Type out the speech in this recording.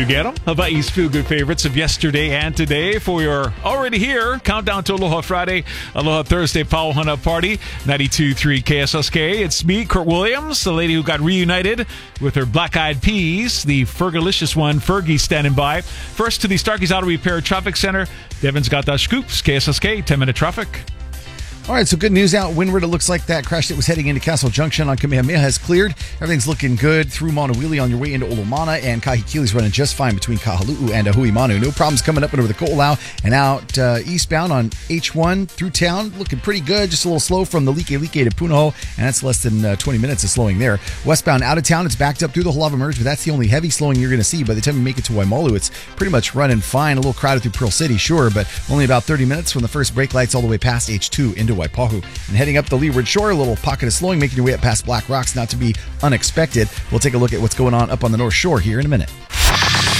You get them? Hawaii's feel-good favorites of yesterday and today for your already here countdown to Aloha Friday, Aloha Thursday Pauhana Party, 92.3 KSSK. It's me, Kurt Williams, the lady who got reunited with her black-eyed peas, the Fergalicious one, Fergie, standing by. First to the Starkey's Auto Repair Traffic Center. Devin's got the scoops, KSSK, 10-minute traffic. All right, so good news out windward. It looks like that crash that was heading into Castle Junction on Kamehameha has cleared. Everything's looking good through Monowili on your way into Olomana, and Kahikili's running just fine between Kahaluu and Ahuimanu. No problems coming up over the Ko'olau and out eastbound on H1 through town. Looking pretty good, just a little slow from the Like to Punoho, and that's less than 20 minutes of slowing there. Westbound out of town, it's backed up through the Halava Merge, but that's the only heavy slowing you're going to see. By the time you make it to Waimalu, it's pretty much running fine. A little crowded through Pearl City, sure, but only about 30 minutes from the first brake lights all the way past H2 into Waipahu. And heading up the leeward shore, a little pocket of slowing, making your way up past Black Rocks, not to be unexpected. We'll take a look at what's going on up on the North Shore here in a minute.